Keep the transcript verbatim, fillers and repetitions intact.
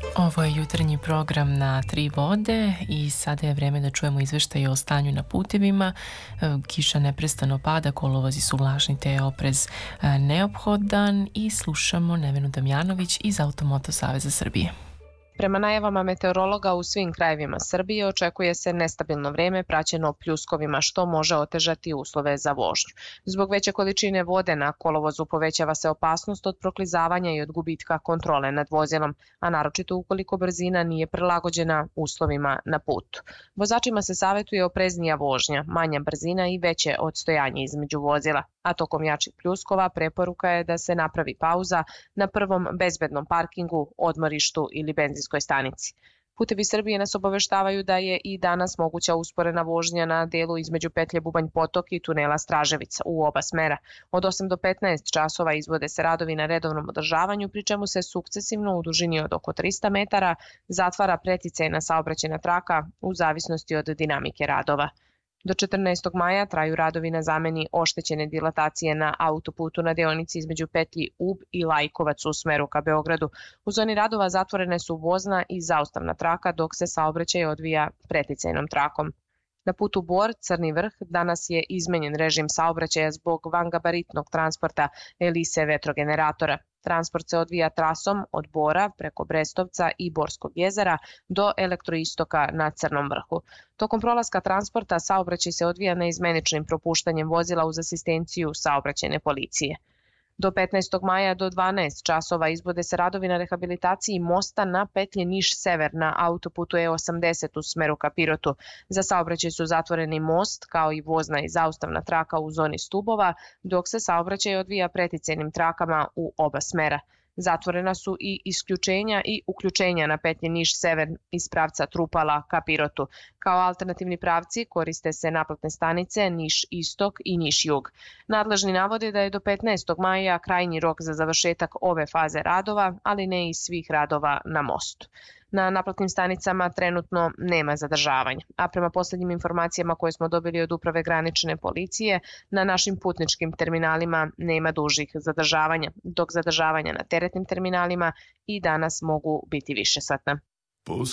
Ovo je jutarnji program na Tri vode i sada je vreme da čujemo izveštaje o stanju na putevima. Kiša neprestano pada, kolovozi su vlažni te je oprez neophodan i slušamo Nevenu Damjanović iz Automoto Saveza Srbije. Prema najavama meteorologa u svim krajevima Srbije očekuje se nestabilno vreme praćeno pljuskovima što može otežati uslove za vožnju. Zbog veće količine vode na kolovozu povećava se opasnost od proklizavanja i od gubitka kontrole nad vozilom, a naročito ukoliko brzina nije prilagođena uslovima na putu. Vozačima se savjetuje opreznija vožnja, manja brzina i veće odstojanje između vozila, a tokom jačih pljuskova preporuka je da se napravi pauza na prvom bezbednom parkingu, odmorištu ili benzinskoj stanici. Putevi Srbije nas obaveštavaju da je i danas moguća usporena vožnja na delu između petlje Bubanj Potok i tunela Straževica u oba smera. Od osam do petnaest časova izvode se radovi na redovnom održavanju, pri čemu se sukcesivno u dužini od oko trista metara zatvara preticajna saobraćajna traka u zavisnosti od dinamike radova. Do četrnaestog maja traju radovi na zameni oštećene dilatacije na autoputu na deonici između petlji Ub i Lajkovac u smeru ka Beogradu. U zoni radova zatvorene su vozna i zaustavna traka dok se saobraćaj odvija preticajnom trakom. Na putu Bor, Crni vrh, danas je izmenjen režim saobraćaja zbog vangabaritnog transporta Elise vetrogeneratora. Transport se odvija trasom od Bora preko Brestovca i Borskog jezera do elektroistoka na Crnom vrhu. Tokom prolaska transporta saobraćaj se odvija neizmeničnim propuštanjem vozila uz asistenciju saobraćajne policije. Do petnaestog maja do dvanaest časova izvode se radovi na rehabilitaciji mosta na petlji Niš-Sever na autoputu E osamdeset u smeru ka Pirotu. Za saobraćaj su zatvoreni most kao i vozna i zaustavna traka u zoni stubova, dok se saobraćaj odvija preticajnim trakama u oba smera. Zatvorena su i isključenja i uključenja na petlji Niš-Sever iz pravca Trupala ka Pirotu. Kao alternativni pravci koriste se naplatne stanice Niš-Istok i Niš-Jug. Nadležni navode da je do petnaestog maja krajnji rok za završetak ove faze radova, ali ne i svih radova na mostu. Na naplatnim stanicama trenutno nema zadržavanja, a prema poslednjim informacijama koje smo dobili od Uprave granične policije, na našim putničkim terminalima nema dužih zadržavanja, dok zadržavanja na teretnim terminalima i danas mogu biti višesatna.